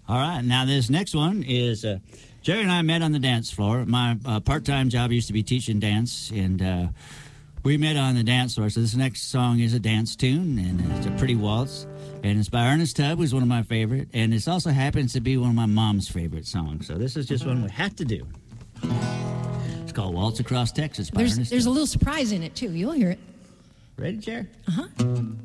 All right, now this next one is Jerry and I met on the dance floor. My part-time job used to be teaching dance, and we met on the dance floor. So this next song is a dance tune, and it's a pretty waltz. And it's by Ernest Tubb, who's one of my favorite. And it also happens to be one of my mom's favorite songs. So this is just one we have to do. It's called Waltz Across Texas by Ernest Tubb. There's a little surprise in it, too. You'll hear it. Ready, Jerry? Uh-huh.